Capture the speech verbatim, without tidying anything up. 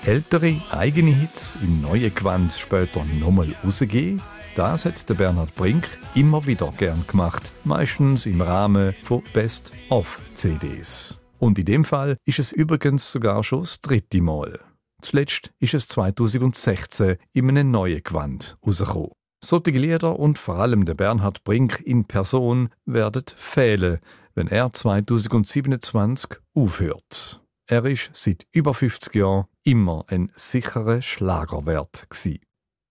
ältere eigene Hits im neuen Gewand später nochmal rausgeben. Das hat der Bernhard Brink immer wieder gern gemacht, meistens im Rahmen von Best-of-C Ds. Und in dem Fall ist es übrigens sogar schon das dritte Mal. Zuletzt ist es zweitausendsechzehn in einem neuen Gewand rausgekommen. Solche Lieder und vor allem der Bernhard Brink in Person werden fehlen, wenn er zweitausendsiebenundzwanzig aufhört. Er ist seit über fünfzig Jahren immer ein sicherer Schlagerwert gsi.